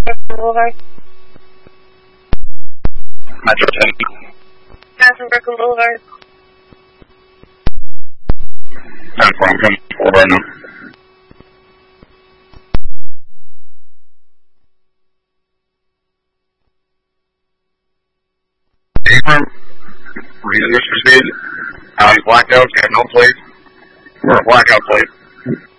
Boulevard. Metro 10. Passing Brooklyn Boulevard. 10-4, I'm coming forward right now. Abram, reduce your speed. He's blacked out, you have no plate. Or a blackout plate.